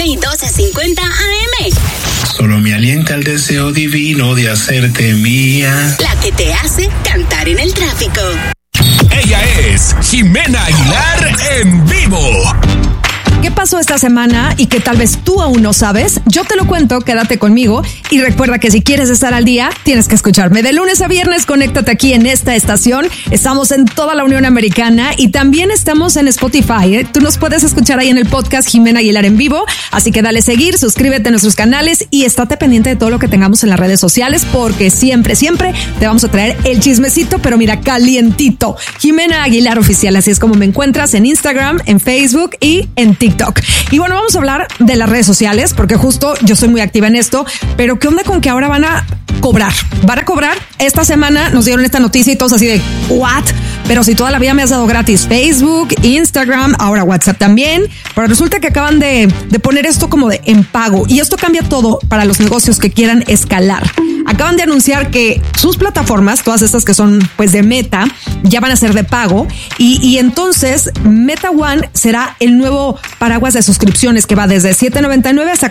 y 12:50 AM. Solo me alienta el deseo divino de hacerte mía. La que te hace cantar en el tráfico. Ella es Jimena Aguilar en vivo. ¿Qué pasó esta semana y que tal vez tú aún no sabes? Yo te lo cuento, quédate conmigo y recuerda que si quieres estar al día, tienes que escucharme. De lunes a viernes, conéctate aquí en esta estación. Estamos en toda la Unión Americana y también estamos en Spotify. Tú nos puedes escuchar ahí en el podcast Jimena Aguilar en vivo. Así que dale seguir, suscríbete a nuestros canales y estate pendiente de todo lo que tengamos en las redes sociales porque siempre te vamos a traer el chismecito, pero mira, calientito. Jimena Aguilar Oficial, así es como me encuentras en Instagram, en Facebook y en TikTok. Y bueno, vamos a hablar de las redes sociales porque justo yo soy muy activa en esto, pero ¿qué onda con que ahora van a cobrar? ¿Van a cobrar? Esta semana nos dieron esta noticia y todos así de ¿what? Pero si toda la vida me has dado gratis Facebook, Instagram, ahora WhatsApp también, pero resulta que acaban de poner esto como de en pago y esto cambia todo para los negocios que quieran escalar. Acaban de anunciar que sus plataformas, todas estas que son pues de Meta, ya van a ser de pago y entonces Meta One será el nuevo paraguas de suscripciones que va desde $7.99 hasta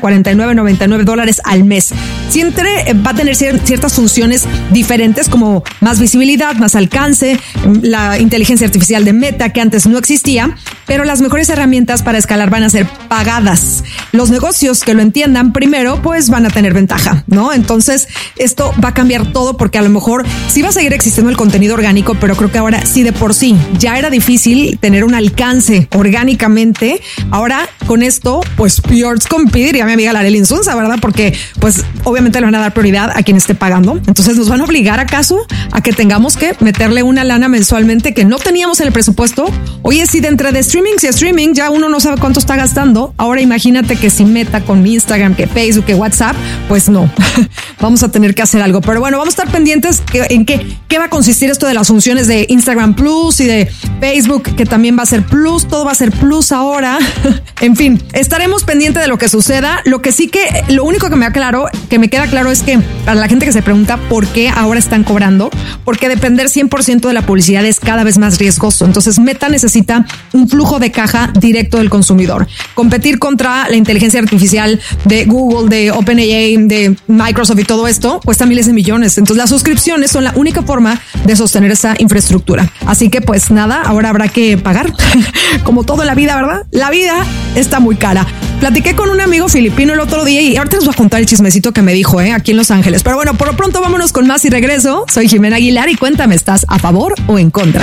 $49.99 al mes. Siempre va a tener ciertas funciones diferentes como más visibilidad, más alcance, la inteligencia artificial de Meta que antes no existía, pero las mejores herramientas para escalar van a ser pagadas. Los negocios que lo entiendan primero pues van a tener ventaja, ¿no? Entonces esto va a cambiar todo porque a lo mejor sí va a seguir existiendo el contenido orgánico, pero creo que ahora sí de por sí ya era difícil tener un alcance orgánicamente. Ahora con esto pues Piots compite, diría mi amiga Larely Insunza, ¿verdad? Porque pues obviamente le van a dar prioridad a quien esté pagando. Entonces nos van a obligar acaso a que tengamos que meterle una lana mensualmente que no teníamos en el presupuesto. Oye, si de entre de streaming y streaming ya uno no sabe cuánto está gastando, ahora imagínate que si Meta con Instagram, que Facebook, que WhatsApp, pues no, vamos a tener que hacer algo. Pero bueno, vamos a estar pendientes en qué va a consistir esto de las funciones de Instagram Plus y de Facebook, que también va a ser Plus, todo va a ser Plus ahora. En fin, estaremos pendientes de lo que suceda. Lo que sí que, lo único que me queda claro es que para la gente que se pregunta por qué ahora están cobrando, porque depender 100% de la publicidad es cada vez más riesgoso. Entonces Meta necesita un flujo de caja directo del consumidor. Competir contra la inteligencia artificial de Google, de OpenAI, de Microsoft y todo esto, cuesta miles de millones. Entonces las suscripciones son la única forma de sostener esa infraestructura. Así que pues nada, ahora habrá que pagar. Como todo en la vida, ¿verdad? La vida está muy cara. Platiqué con un amigo filipino el otro día y ahorita les voy a contar el chismecito que me dijo, aquí en Los Ángeles. Pero bueno, por lo pronto vámonos con más y regreso. Soy Jimena Aguilar y cuéntame, ¿estás a favor o en contra?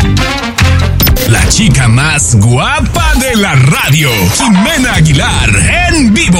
La chica más guapa de la radio, Jimena Aguilar en vivo.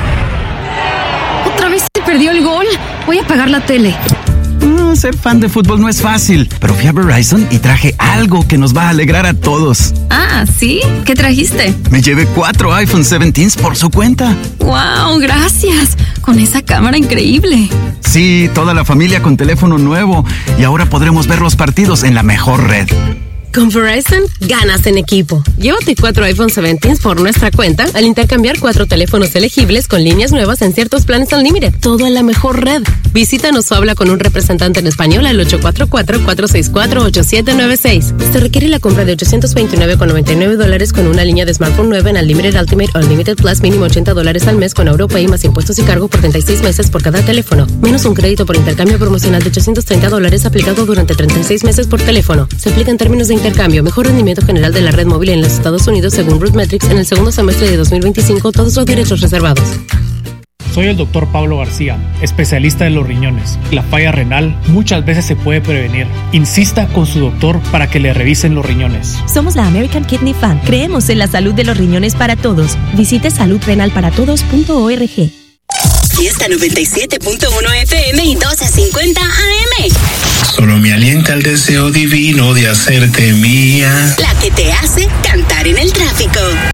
Otra vez se perdió el gol. Voy a apagar la tele. Ser fan de fútbol no es fácil, pero fui a Verizon y traje algo que nos va a alegrar a todos. Ah, ¿sí? ¿Qué trajiste? Me llevé 4 iPhone 17s por su cuenta. ¡Wow! ¡Gracias! Con esa cámara increíble. Sí, toda la familia con teléfono nuevo y ahora podremos ver los partidos en la mejor red. Con Verizon, ganas en equipo. Llévate 4 iPhone 17 por nuestra cuenta al intercambiar 4 teléfonos elegibles con líneas nuevas en ciertos planes Unlimited. Todo en la mejor red. Visítanos o habla con un representante en español al 844-464-8796. Se requiere la compra de $829.99 con una línea de smartphone nueva en Unlimited Ultimate o Unlimited Plus, mínimo $80 al mes con AutoPay más impuestos y cargo por 36 meses por cada teléfono. Menos un crédito por intercambio promocional de $830 aplicado durante 36 meses por teléfono. Se aplica en términos de intercambio. Mejor rendimiento general de la red móvil en los Estados Unidos según RootMetrics en el segundo semestre de 2025. Todos los derechos reservados. Soy el Dr. Pablo García, especialista de los riñones. La falla renal muchas veces se puede prevenir. Insista con su doctor para que le revisen los riñones. Somos la American Kidney Fund. Creemos en la salud de los riñones para todos. Visite saludrenalparatodos.org. Fiesta 97.1 FM y 12:50 AM. Solo me alienta el deseo divino de hacerte mía. La que te hace cantar en el tráfico.